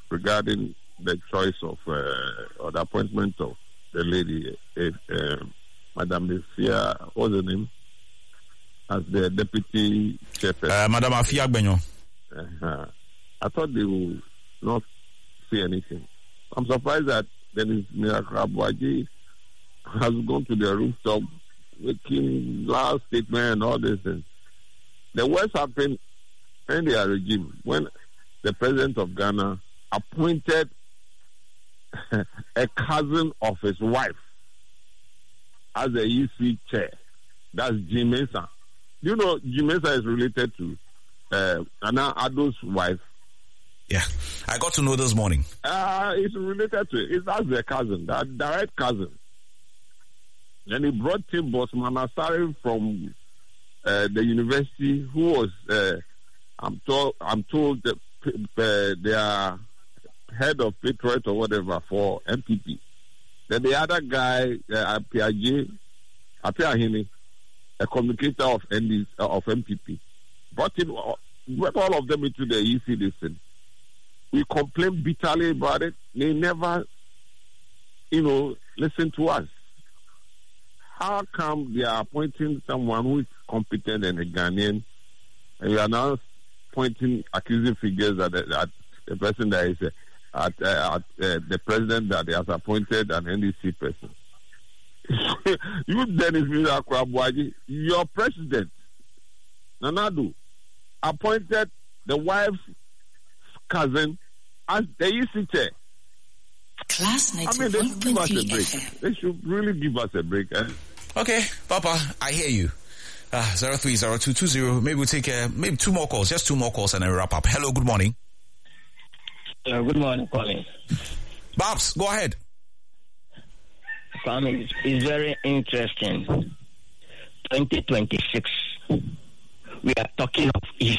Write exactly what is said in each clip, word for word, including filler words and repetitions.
regarding the choice of uh, or the appointment of the lady, uh, uh, Madame Afia, what's her name, as the deputy chairperson. Uh, Madame Afia Benyo. Uh-huh. I thought they would not say anything. I'm surprised that Dennis Miracle Abuaji has gone to the rooftop making last statement and all these things. The worst happened in their regime when the president of Ghana appointed a cousin of his wife as the E C chair. That's Jim Mensah. Do you know Jim Mensah is related to uh, Nana Addo's wife? Yeah, I got to know this morning. Uh, it's related to it. It's as their cousin, that direct cousin. Then he brought Tim Bosman Asari from uh, the university, who was, uh, I'm told, I'm told that uh, they are head of Patriot or whatever for M P P. Then the other guy, uh, Apiaje, Apiahini, a communicator of N D, uh, of M P P, brought in uh, brought all of them into the E C listen. We complained bitterly about it. They never, you know, listen to us. How come they are appointing someone who is competent and a Ghanaian, and you are now pointing accusing figures at the, at the person that is uh, at, uh, at uh, the president that has appointed an N D C person? You, Dennis Miracle Abuaji, your president, Nanadu, appointed the wife's cousin as the E C chair. Class I mean, they should give us a break. They should really give us a break. Eh? Okay, Papa, I hear you. Uh, zero three zero two two zero. Maybe we'll take uh, maybe two more calls, just two more calls, and then wrap up. Hello, good morning. Hello, good morning, Colin. Babs, go ahead. Kwame, it's, it's very interesting. twenty twenty-six, we are talking of East.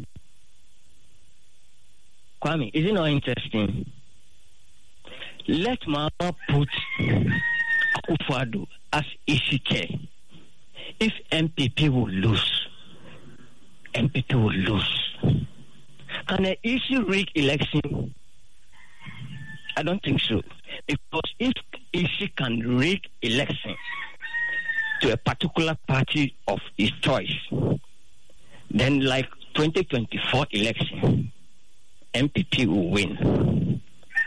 Kwame, is it not interesting? Let Mama put Akufo-Addo as E C chair. If M P P will lose, M P P will lose. Can an E C rig election? I don't think so. Because if E C can rig election to a particular party of his choice, then like twenty twenty-four election, M P P will win.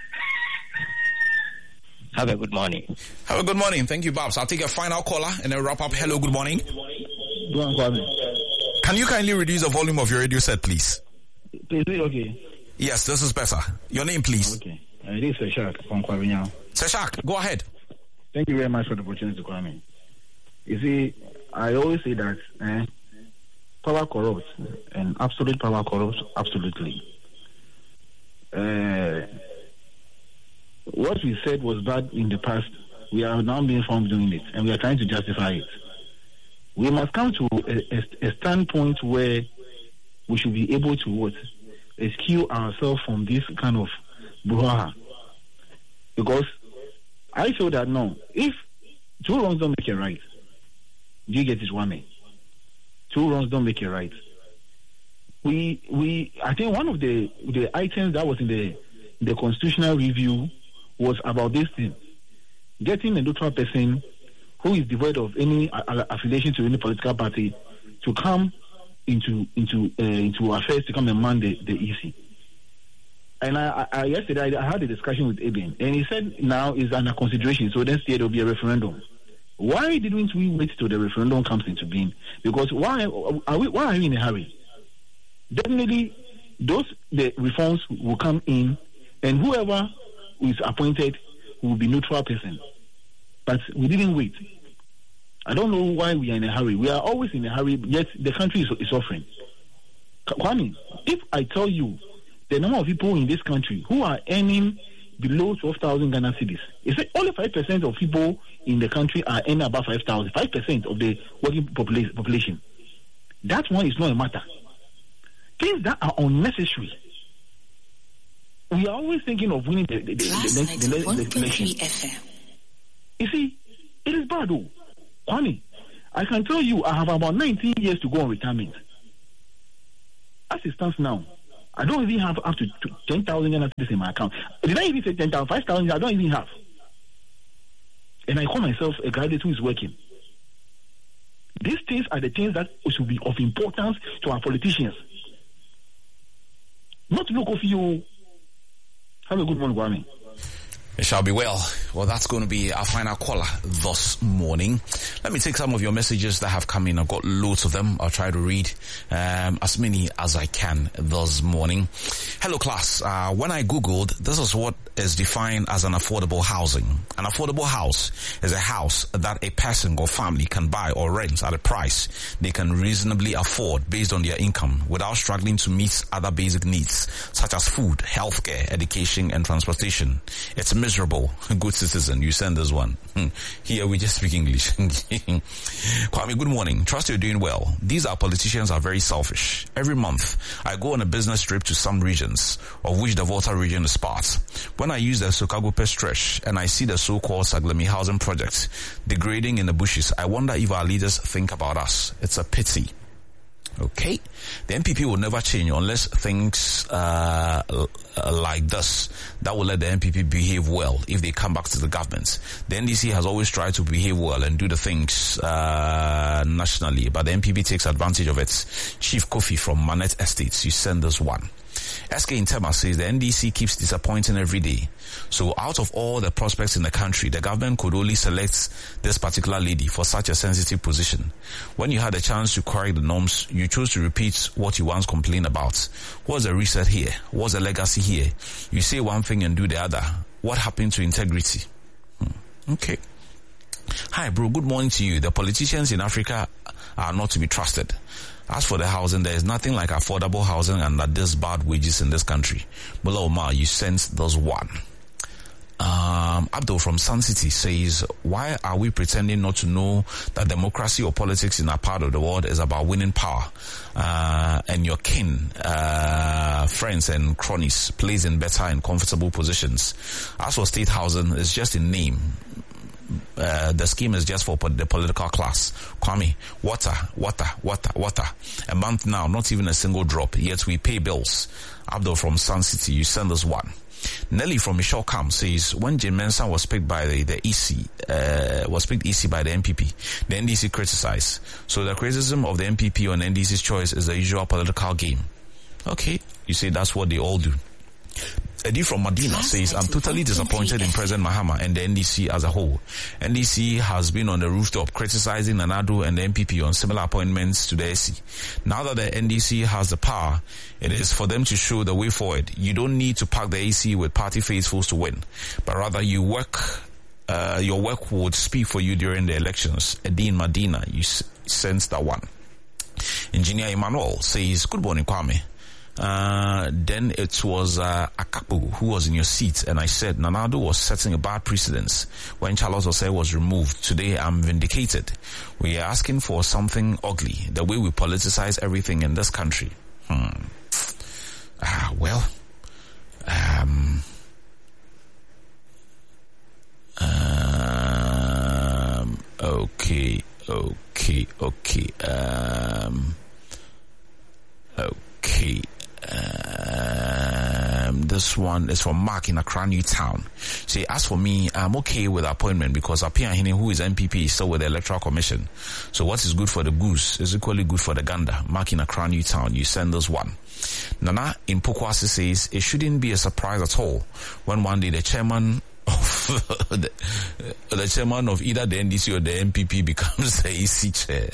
Have a good morning. Have a good morning. Thank you, Babs. I'll take a final caller and then wrap up. Hello, good morning. Go on, Kwame. Can you kindly reduce the volume of your radio set, please? Is it okay? Yes, this is better. Your name, please. Okay. Uh, this is Seshak from Kwame now. Seshak, go ahead. Thank you very much for the opportunity, Kwame. You see, I always say that eh, power corrupts, and absolute power corrupts absolutely. Uh, what we said was bad in the past, we are now being found doing it, and we are trying to justify it. We must come to a, a, a standpoint where we should be able to what, rescue ourselves from this kind of brouhaha. Because I feel that no, if two wrongs don't make it right, do you get it, Wame? Two wrongs don't make it right. We we I think one of the the items that was in the the constitutional review was about this thing, getting a neutral person who is devoid of any affiliation to any political party to come into into uh, into affairs to come and man the, the E C. And I, I yesterday I had a discussion with Eben, and he said now is under consideration, so then there will be a referendum. Why didn't we wait till the referendum comes into being? Because why are we why are we in a hurry? Definitely, those the reforms will come in, and whoever is appointed will be neutral person. But we didn't wait. I don't know why we are in a hurry. We are always in a hurry, yet the country is, is suffering. Kwame, if I tell you the number of people in this country who are earning below twelve thousand Ghana cedis, it's like only five percent of people in the country are earning above five thousand, five percent of the working population. That one is not a matter. Things that are unnecessary. We are always thinking of winning the, the, the, the, the, the, the election. You see, it is bad though. Kwame, I can tell you I have about nineteen years to go on retirement. As it stands now, I don't even have up to ten thousand Ghana cedis in my account. Did I even say ten thousand? five thousand I don't even have. And I call myself a graduate who is working. These things are the things that should be of importance to our politicians. Not to look of you. Have a good morning, Kwame. It shall be well. Well, that's going to be our final caller this morning. Let me take some of your messages that have come in. I've got loads of them. I'll try to read um, as many as I can this morning. Hello, class. Uh, when I Googled, this is what is defined as an affordable housing. An affordable house is a house that a person or family can buy or rent at a price they can reasonably afford based on their income without struggling to meet other basic needs such as food, healthcare, education, and transportation. It's miserable. Good citizen, you send us one. Here we just speak English. Kwame, good morning. Trust you're doing well. These our politicians are very selfish. Every month, I go on a business trip to some regions, of which the Volta region is part. When I use the Sokagope stretch and I see the so-called Saglemi housing project degrading in the bushes, I wonder if our leaders think about us. It's a pity. Okay, the N P P will never change unless things uh, like this that will let the N P P behave well if they come back to the government. The N D C has always tried to behave well and do the things uh, nationally, but the N P P takes advantage of it. Chief Kofi from Manette Estates, you send us one. S K Intema says the N D C keeps disappointing every day. So out of all the prospects in the country, the government could only select this particular lady for such a sensitive position. When you had a chance to correct the norms, you chose to repeat what you once complained about. What's the reset here? What's the legacy here? You say one thing and do the other. What happened to integrity? Hmm. Okay. Hi, bro. Good morning to you. The politicians in Africa are not to be trusted. As for the housing, there is nothing like affordable housing and at this bad wages in this country. Mullah Omar, you sense those one. Um, Abdul from Sun City says, why are we pretending not to know that democracy or politics in our part of the world is about winning power? Uh, and your kin, uh, friends and cronies placed in better and comfortable positions. As for state housing, it's just a name. Uh, the scheme is just for the political class. Kwame, water, water, water, water. A month now, not even a single drop, yet we pay bills. Abdul from Sun City, you send us one. Nelly from Michelle Kam says, when Jim Mensah was picked by the, the E C, uh, was picked E C by the N P P, the N D C criticized. So the criticism of the N P P on N D C's choice is the usual political game. Okay, you say that's what they all do. Eddie from Medina says, I'm totally disappointed in President Mahama and the N D C as a whole. N D C has been on the rooftop criticizing Nanado and the N P P on similar appointments to the S C. Now that the N D C has the power, it is for them to show the way forward. You don't need to pack the A C with party faithfuls to win, but rather you work, uh, your work would speak for you during the elections. Eddie in Medina, you s- sense that one. Engineer Emmanuel says, good morning, Kwame. Uh, then it was uh, Akapu who was in your seat, and I said Nanado was setting a bad precedence when Charles Osei was removed. Today I'm vindicated. We are asking for something ugly, the way we politicize everything in this country. Hmm. Ah, well, um, um, okay, okay, okay, um, okay. Um, this one is from Mark in Accra, New Town. Say, as for me, I'm okay with the appointment because Apia Hine, who is N P P, is still with the Electoral Commission. So what is good for the goose is equally good for the gander. Mark in Accra, New Town, you send us one. Nana in Pokwasi says, it shouldn't be a surprise at all when one day the chairman of the, the chairman of either the N D C or the N P P becomes the E C chair.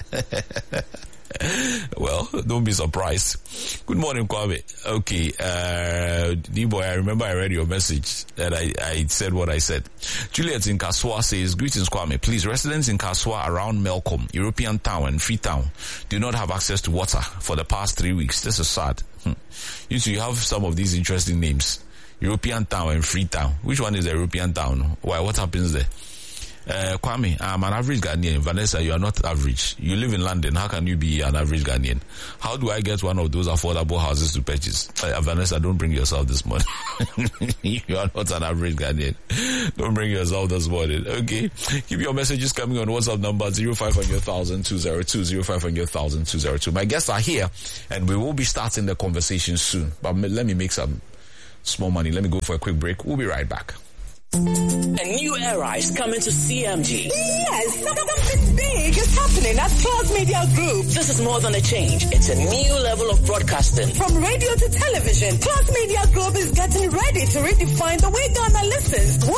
Well, don't be surprised. Good morning, Kwame. Okay, uh, D-boy, I remember I read your message and I, I said what I said. Juliet in Kaswa says, greetings, Kwame. Please, residents in Kaswa around Melcombe, European Town and Freetown do not have access to water for the past three weeks. This is sad. Hmm. You two, you have some of these interesting names. European Town and Freetown. Which one is the European Town? Why? What happens there? Uh, Kwame, I'm an average Ghanaian. Vanessa, you are not average. You live in London. How can you be an average Ghanaian? How do I get one of those affordable houses to purchase? Uh, Vanessa, don't bring yourself this morning. You are not an average Ghanaian. Don't bring yourself this morning. Okay. Keep your messages coming on WhatsApp number zero five hundred thousand two zero two zero five hundred thousand two zero two. My guests are here and we will be starting the conversation soon. But let me make some small money. Let me go for a quick break. We'll be right back. A new era is coming to C M G. Yes, something big is happening at Class Media Group. This is more than a change. It's a new level of broadcasting. From radio to television, Class Media Group is getting ready to redefine the way Ghana listens,